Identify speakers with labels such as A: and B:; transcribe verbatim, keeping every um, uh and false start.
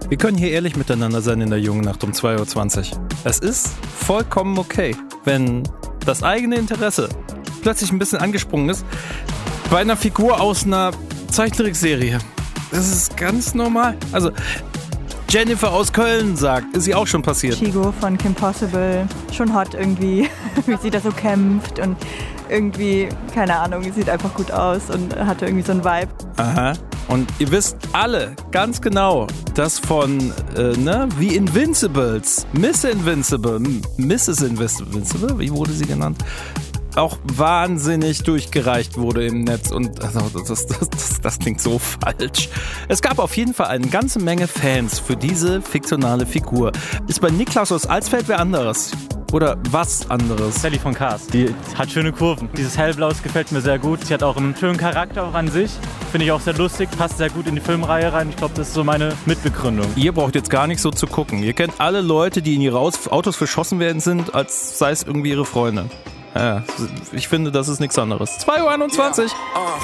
A: Wir können hier ehrlich miteinander sein in der jungen Nacht um zwei Uhr zwanzig. Es ist vollkommen okay, wenn das eigene Interesse plötzlich ein bisschen angesprungen ist bei einer Figur aus einer Zeichentrickserie. Das ist ganz normal. Also Jennifer aus Köln sagt, ist sie auch schon passiert.
B: Chigo von Kim Possible, schon hot irgendwie, wie sie da so kämpft und irgendwie, keine Ahnung, sieht einfach gut aus und hatte irgendwie so einen Vibe.
A: Aha. Und ihr wisst alle ganz genau, dass von, äh, ne, wie Invincibles, Miss Invincible, Misses Invincible, wie wurde sie genannt? Auch wahnsinnig durchgereicht wurde im Netz und also, das, das, das, das klingt so falsch. Es gab auf jeden Fall eine ganze Menge Fans für diese fiktionale Figur. Ist bei Niklas aus Alsfeld wer anderes? Oder was anderes?
C: Sally von Cars. Die hat schöne Kurven. Dieses Hellblaus gefällt mir sehr gut. Sie hat auch einen schönen Charakter auch an sich. Finde ich auch sehr lustig. Passt sehr gut in die Filmreihe rein. Ich glaube, das ist so meine Mitbegründung.
A: Ihr braucht jetzt gar nicht so zu gucken. Ihr kennt alle Leute, die in ihre Autos verschossen werden sind, als sei es irgendwie ihre Freunde. Ja, ich finde, das ist nichts anderes. zwei Uhr einundzwanzig.